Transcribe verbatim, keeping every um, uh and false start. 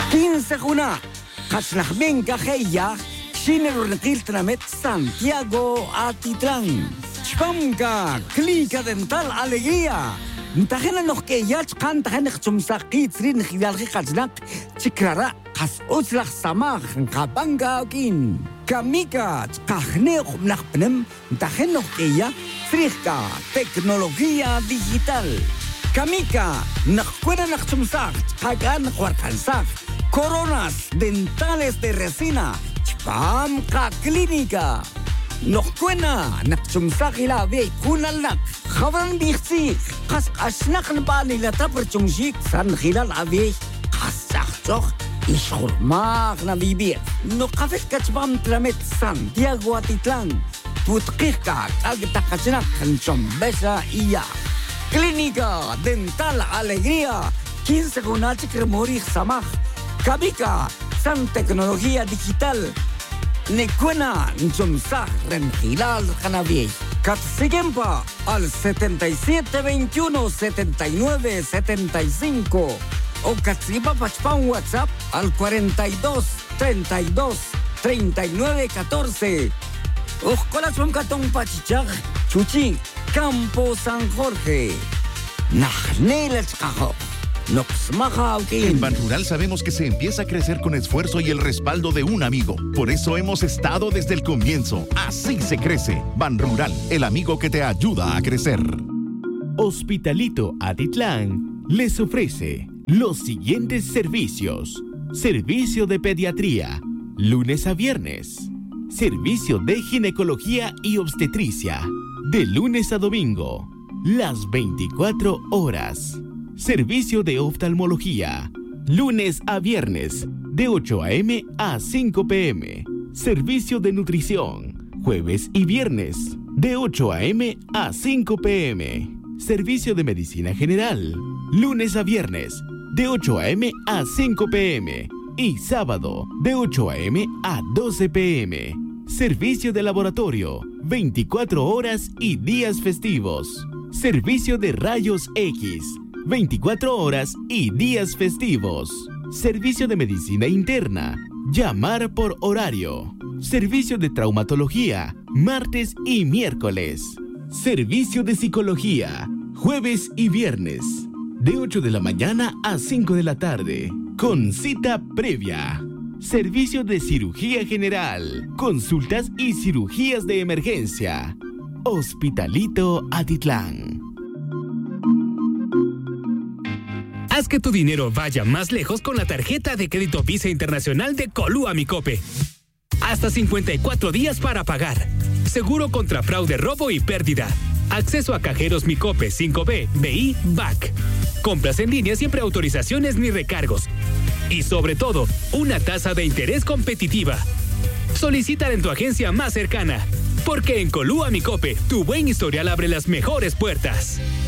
quince juna. Kasnahben kajeya. Shinero Naqiltramet Santiago Atitlán. Chpamka. Clínica Dental Alegría. Tajena nos que ya chkan tajena chumsaqi trin khidalqi qachnak chikrara qas uslaq samaj qabanga kin kamika chqajne qumnaqpnem tajena nos que ya frika tecnología digital kamika naqkuera naqchumsaq chqagan qwarqansaq coronas dentales de resina chpamqa clínica نخونا نقسم ساقي بي كون لك خبرن بيختي قص أشنق نبالي لتبر تمشيك سان خلال أبي قص أخصخ يشخر ماغنا بيبير نقفت كتبام تلمت سان دياغو أتيتلان توتقيقك أجتا قشنق نشم بشا إياه كلينيكا دنتال أليغريا quince جوناتك رموريخ سماخ كابيكا سان تكنولوجيا ديجيتال Necuena, Nchomsaj, Renjilal, Janaviej. Catsigempa al setenta y siete veintiuno setenta y nueve setenta y cinco. O Catsipa Pachpan WhatsApp al cuarenta y dos treinta y dos treinta y nueve catorce. Ojcolas Catón Pachichaj, Chuchi, Campo San Jorge. Najnel Chcajo. En Banrural sabemos que se empieza a crecer con esfuerzo y el respaldo de un amigo. Por eso hemos estado desde el comienzo. Así se crece. Banrural, el amigo que te ayuda a crecer. Hospitalito Atitlán les ofrece los siguientes servicios. Servicio de pediatría, lunes a viernes. Servicio de ginecología y obstetricia, de lunes a domingo, las veinticuatro horas. Servicio de oftalmología, lunes a viernes, de ocho a eme a cinco pe eme. Servicio de nutrición, jueves y viernes, de ocho a eme a cinco pe eme. Servicio de medicina general, lunes a viernes, de ocho a eme a cinco pe eme. Y sábado, de ocho a eme a doce pe eme. Servicio de laboratorio, veinticuatro horas y días festivos. Servicio de rayos X, veinticuatro horas y días festivos. Servicio de medicina interna. Llamar por horario. Servicio de traumatología. Martes y miércoles. Servicio de psicología. Jueves y viernes. De ocho de la mañana a cinco de la tarde. Con cita previa. Servicio de cirugía general. Consultas y cirugías de emergencia. Hospitalito Atitlán. Haz que tu dinero vaya más lejos con la tarjeta de crédito Visa Internacional de Colúa Micope. Hasta cincuenta y cuatro días para pagar. Seguro contra fraude, robo y pérdida. Acceso a cajeros Micope cinco B, B I, B A C. Compras en línea sin preautorizaciones ni recargos. Y sobre todo, una tasa de interés competitiva. Solicítala en tu agencia más cercana. Porque en Colúa Micope, tu buen historial abre las mejores puertas.